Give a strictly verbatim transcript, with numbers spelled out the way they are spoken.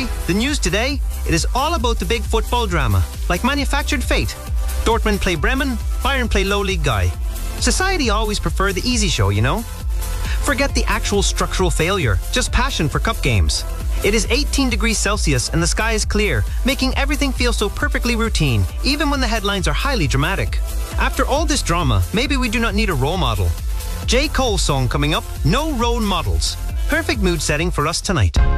Jay, the news today, it is all about the big football drama, like manufactured fate. Dortmund play Bremen, Bayern play low league Guy. Society always prefer the easy show, you know? Forget the actual structural failure, just passion for cup games. It is eighteen degrees Celsius and the sky is clear, making everything feel so perfectly routine, even when the headlines are highly dramatic. After all this drama, maybe we do not need a role model. J. Cole's song coming up, No Role Models. Perfect mood setting for us tonight.